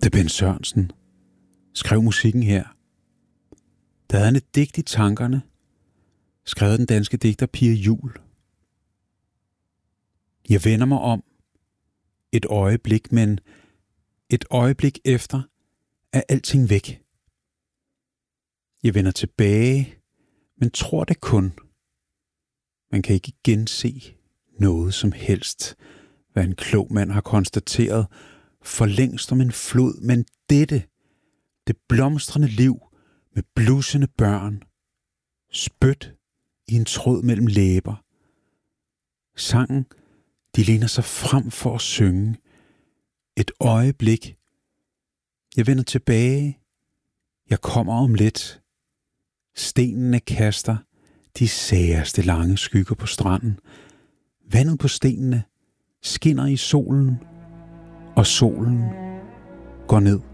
Det er Bent Sørensen. Skrev musikken her. Der havde han et digt i tankerne, skrevet den danske digter Pia Juul. Jeg vender mig om et øjeblik, men et øjeblik efter er alting væk. Jeg vender tilbage, men tror det kun. Man kan ikke gense noget som helst, hvad en klog mand har konstateret for længst om en flod, men det blomstrende liv med blussende børn, spyt i en tråd mellem læber. Sangen, de læner sig frem for at synge. Et øjeblik. Jeg vender tilbage. Jeg kommer om lidt. Stenene kaster de særeste lange skygger på stranden. Vandet på stenene skinner i solen, og solen går ned.